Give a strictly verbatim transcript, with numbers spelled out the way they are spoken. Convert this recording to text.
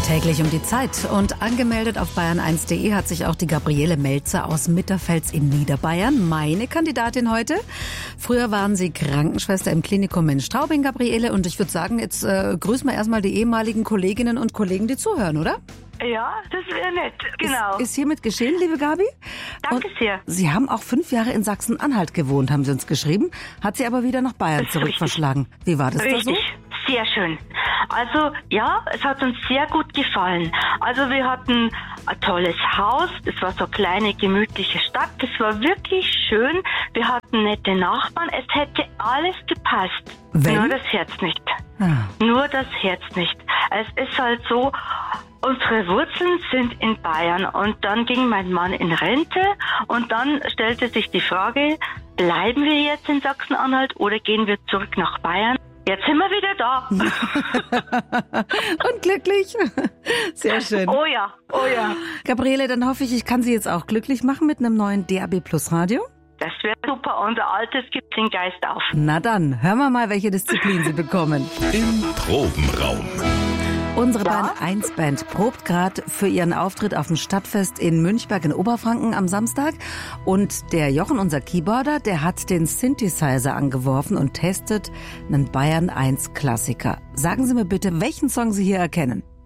Täglich um die Zeit. Und angemeldet auf bayern eins punkt de hat sich auch die Gabriele Melzer aus Mitterfels in Niederbayern. Meine Kandidatin heute. Früher waren Sie Krankenschwester im Klinikum in Straubing, Gabriele. Und ich würde sagen, jetzt äh, grüßen wir erstmal die ehemaligen Kolleginnen und Kollegen, die zuhören, oder? Ja, das wäre nett, genau. Ist, ist hiermit geschehen, liebe Gabi? Danke und sehr. Sie haben auch fünf Jahre in Sachsen-Anhalt gewohnt, haben Sie uns geschrieben. Hat Sie aber wieder nach Bayern zurück verschlagen. Wie war das Richtig. da so? Sehr schön. Also ja, es hat uns sehr gut gefallen. Also wir hatten ein tolles Haus, es war so eine kleine, gemütliche Stadt, es war wirklich schön. Wir hatten nette Nachbarn, es hätte alles gepasst. Wenn? Nur das Herz nicht. Ah. Nur das Herz nicht. Es ist halt so, unsere Wurzeln sind in Bayern und dann ging mein Mann in Rente und dann stellte sich die Frage, bleiben wir jetzt in Sachsen-Anhalt oder gehen wir zurück nach Bayern? Jetzt sind wir wieder da. Und glücklich. Sehr schön. Oh ja, oh ja. Gabriele, dann hoffe ich, ich kann Sie jetzt auch glücklich machen mit einem neuen D A B Plus Radio. Das wäre super. Unser Altes gibt den Geist auf. Na dann, hören wir mal, welche Disziplin Sie bekommen. Im Probenraum. Unsere Ja? Bayern eins Band probt gerade für ihren Auftritt auf dem Stadtfest in Münchberg in Oberfranken am Samstag. Und der Jochen, unser Keyboarder, der hat den Synthesizer angeworfen und testet einen Bayern eins Klassiker. Sagen Sie mir bitte, welchen Song Sie hier erkennen.